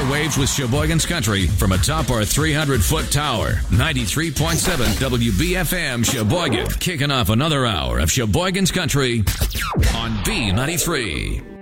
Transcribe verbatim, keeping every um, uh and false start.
airwaves with Sheboygan's Country from atop our three hundred foot tower. ninety-three point seven W B F M Sheboygan. Kicking off another hour of Sheboygan's Country on B ninety-three.